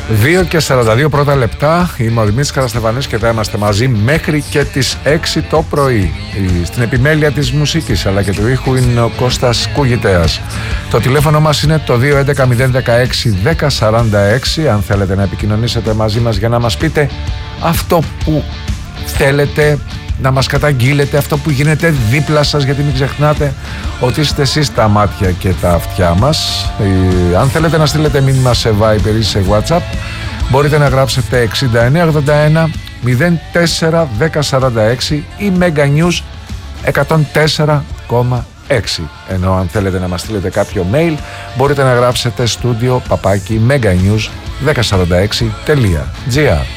2 και 42 πρώτα λεπτά. Είμαι ο Δημήτρης Καραστεφανής και θα είμαστε μαζί μέχρι και τις 6 το πρωί. Στην επιμέλεια της μουσικής αλλά και του ήχου είναι ο Κώστας Κουγητέας. Το τηλέφωνο μας είναι το 211-016-1046. Αν θέλετε να επικοινωνήσετε μαζί μας για να μας πείτε αυτό που θέλετε, να μας καταγγείλετε αυτό που γίνεται δίπλα σας, γιατί μην ξεχνάτε ότι είστε εσείς τα μάτια και τα αυτιά μας. Αν θέλετε να στείλετε μήνυμα σε Viber ή σε WhatsApp, μπορείτε να γράψετε 6981 04 1046 ή Mega News 104,6. Ενώ αν θέλετε να μας στείλετε κάποιο mail, μπορείτε να γράψετε studio @meganews1046.gr.